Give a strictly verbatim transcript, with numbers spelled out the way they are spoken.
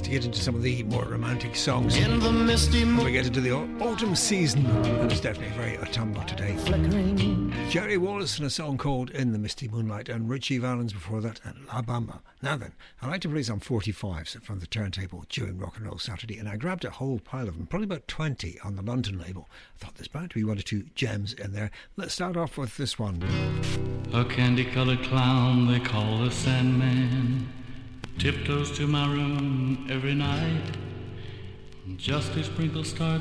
to get into some of the more romantic songs. In the misty moon. When we get into the autumn season, and it's definitely very autumnal today. Flickering. Jerry Wallace and a song called In the Misty Moonlight, and Richie Valens before that, and La Bamba. Now then, I like to play some forty-fives from the turntable during Rock and Roll Saturday, and I grabbed a whole pile of them, probably about twenty on the London label. I thought there's bound to be one or two gems in there. Let's start off with this one. A candy-colored clown they call the Sandman tiptoes to my room every night just to sprinkle stardust